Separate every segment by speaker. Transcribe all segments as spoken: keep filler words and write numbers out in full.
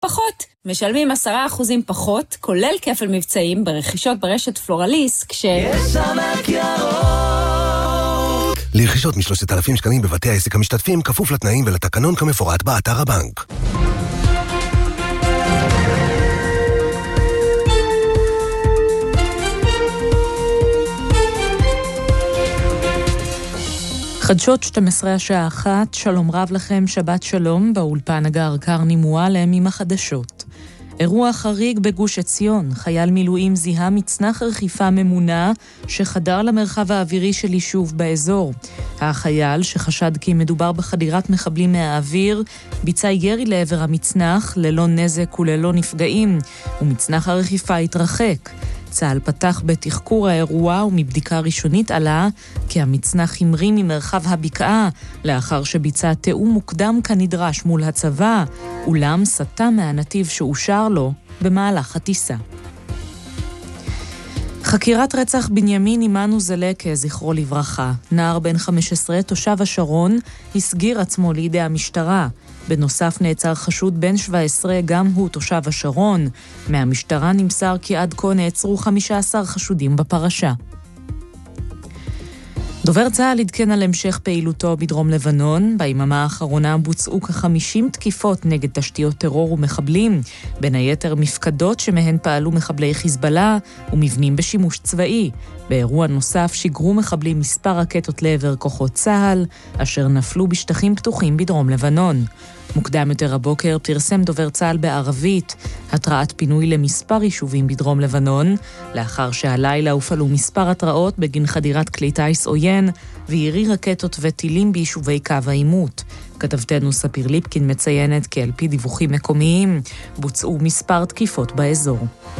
Speaker 1: פחות. משלמים עשרה אחוזים פחות, כולל כפל מבצעים ברכישות ברשת פלורליס, כש...
Speaker 2: יש ענק ירוק.
Speaker 3: לרכישות מ-שלושת אלפים שקלים בבתי העסק המשתתפים, כפוף לתנאים ולתקנון כמפורט באתר הבנק.
Speaker 4: חדשות שתים עשרה השעה אחת, שלום רב לכם, שבת שלום, באולפן הגר קרני מועלם עם החדשות. אירוע חריג בגוש עציון, חייל מילואים זיהה מצנח רכיפה ממונה שחדר למרחב האווירי של יישוב באזור. החייל, שחשד כי מדובר בחדירת מחבלים מהאוויר, ביצע ירי לעבר המצנח ללא נזק וללא נפגעים, ומצנח הרכיפה התרחק. צה"ל פתח בתחקור האירוע ומבדיקה ראשונית עלה כי המצנח המריא ממרחב הבקעה לאחר שביצע תיאום מוקדם כנדרש מול הצבא, אולם סטה מהנתיב שאושר לו במהלך הטיסה. חקירת רצח בנימין עמנו זלקה, זכרו לברכה. נער בן חמש עשרה, תושב השרון, הסגיר עצמו לידי המשטרה. בנוסף נעצר חשוד בן שבע עשרה, גם הוא תושב השרון. מהמשטרה נמסר כי עד כה נעצרו חמישה עשר חשודים בפרשה. דובר צה"ל עדכן על המשך פעילותו בדרום לבנון. ביממה האחרונה בוצעו כ-חמישים תקיפות נגד תשתיות טרור ומחבלים, בין היתר מפקדות שמהן פעלו מחבלי חיזבאללה ומבנים בשימוש צבאי. באירוע נוסף שיגרו מחבלים מספר רקטות לעבר כוחות צה"ל, אשר נפלו בשטחים פתוחים בדרום לבנון. מוקדם יותר הבוקר פרסם דובר צה"ל בערבית התראת פינוי למספר יישובים בדרום לבנון, לאחר שהלילה הופעלו מספר התראות בגין חדירת כלי טיס עוין וירי רקטות וטילים ביישובי קו העימות. כתבתנו ספיר ליפקין מציינת כי על פי דיווחים מקומיים בוצעו מספר תקיפות באזור.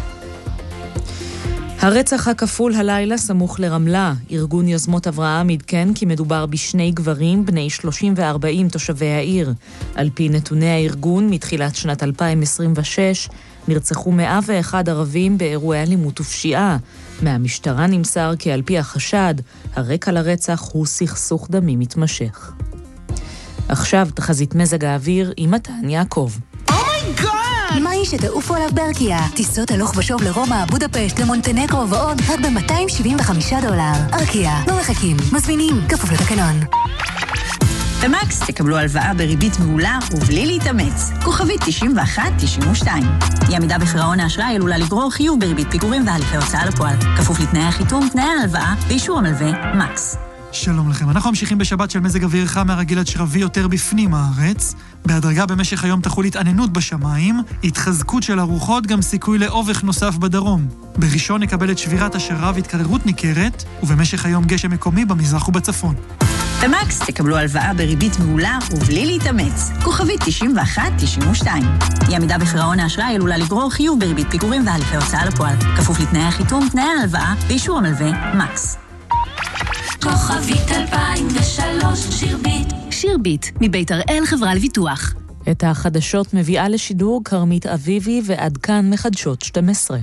Speaker 4: הרצח הכפול הלילה סמוך לרמלה. ארגון יוזמות אברהם עדכן כי מדובר בשני גברים בני שלושים וארבעים תושבי העיר. על פי נתוני הארגון, מתחילת שנת אלפיים עשרים ושש נרצחו מאה ואחד ערבים באירועי אלימות ופשיעה. מהמשטרה נמסר כי על פי החשד, הרקע לרצח הוא סכסוך דמים מתמשך. עכשיו תחזית מזג האוויר עם מתן יעקב.
Speaker 5: מהי שתעופו עליו בארקיה? טיסות הלוך ושוב לרומא, בודפשט, למונטנגרו ועוד רק ב-מאתיים שבעים וחמישה דולר. ארקיה, לא מחכים, מזמינים, כפוף לתקנון.
Speaker 6: במקס תקבלו הלוואה בריבית מעולה ובלי להתאמץ. כוכבית תשעים ואחת תשעים ושתיים. אי עמידה בפירעון האשראי עלולה לגרור חיוב בריבית פיגורים והליכי הוצאה לפועל. כפוף לתנאי החיתום, תנאי ההלוואה ואישור המלווה מקס.
Speaker 7: שלום לכם, אנחנו ממשיכים בשבת של מזג אוויר חם מהרגיל עד שרבי יותר בפנים הארץ. בהדרגה במשך היום תחול התעננות בשמיים, התחזקות של הרוחות, גם סיכוי לאובך נוסף בדרום. בראשון נקבל את שבירת השרב והתקררות ניכרת, ובמשך היום גשם מקומי במזרח ובצפון.
Speaker 6: במקס תקבלו הלוואה בריבית מעולה ובלי להתאמץ. כוכבית תשעים ואחת תשעים ושתיים. אי עמידה בפירעון האשראי עלולה לגרור חיוב בריבית פיגורים והליכי הוצאה לפועל. כפוף לתנאי החיתום, תנאי ההלוואה ואישור המלווה מקס.
Speaker 2: כוכבית אלפיים ושלוש שירבית.
Speaker 5: שירבית, מבית הראל חברה לביטוח.
Speaker 4: את החדשות מביאה לשידור קרמית אביבי, ועד כאן מחדשות שתים עשרה.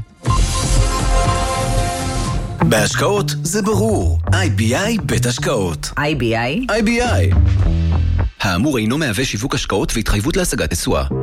Speaker 8: בהשקעות זה ברור. איי בי איי בית השקעות.
Speaker 6: איי בי איי?
Speaker 8: איי בי איי. האמור אינו מהווה שיווק השקעות והתחייבות להשגת תשואה.